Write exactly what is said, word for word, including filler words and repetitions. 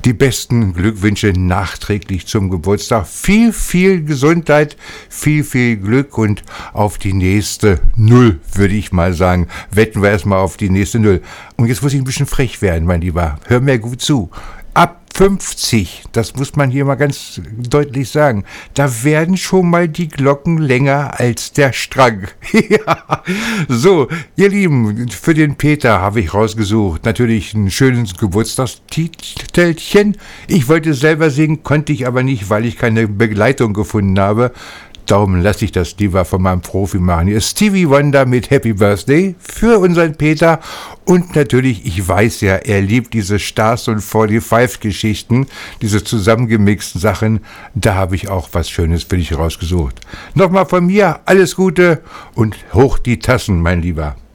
die besten Glückwünsche nachträglich zum Geburtstag. Viel, viel Gesundheit, viel, viel Glück und auf die nächste Null, würde ich mal sagen. Wetten wir erstmal auf die nächste Null. Und jetzt muss ich ein bisschen frech werden, mein Lieber. Hör mir gut zu. Ab fünfzig, das muss man hier mal ganz deutlich sagen, da werden schon mal die Glocken länger als der Strang. Ja. So, ihr Lieben, für den Peter habe ich rausgesucht, natürlich ein schönes Geburtstagstitelchen. Ich wollte selber singen, konnte ich aber nicht, weil ich keine Begleitung gefunden habe. Darum lasse ich das lieber von meinem Profi machen. Hier ist Stevie Wonder mit Happy Birthday für unseren Peter. Und natürlich, ich weiß ja, er liebt diese Stars und fünfundvierzig-Geschichten, diese zusammengemixten Sachen. Da habe ich auch was Schönes für dich rausgesucht. Nochmal von mir, alles Gute und hoch die Tassen, mein Lieber.